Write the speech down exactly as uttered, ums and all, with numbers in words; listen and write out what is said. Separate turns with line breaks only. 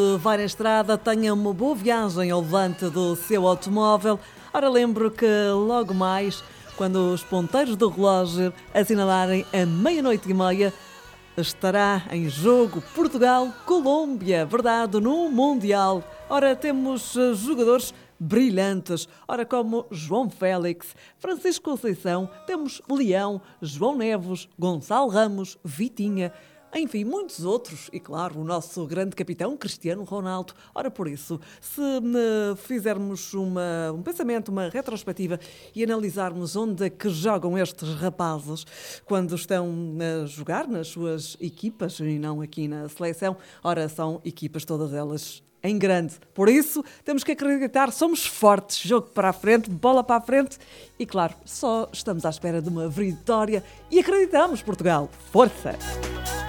Vai na estrada, tenha uma boa viagem ao volante do seu automóvel. Ora, lembro que logo mais, quando os ponteiros do relógio assinalarem a meia-noite e meia, estará em jogo Portugal-Colômbia, verdade, no Mundial. Ora, temos jogadores brilhantes, ora como João Félix, Francisco Conceição, temos Leão, João Neves, Gonçalo Ramos, Vitinha, enfim, muitos outros, e claro, o nosso grande capitão, Cristiano Ronaldo. Ora, por isso, se uh, fizermos uma, um pensamento, uma retrospectiva e analisarmos onde é que jogam estes rapazes quando estão a jogar nas suas equipas e não aqui na seleção, ora, são equipas todas elas em grande. Por isso, temos que acreditar, somos fortes, jogo para a frente, bola para a frente e, claro, só estamos à espera de uma vitória e acreditamos, Portugal. Força!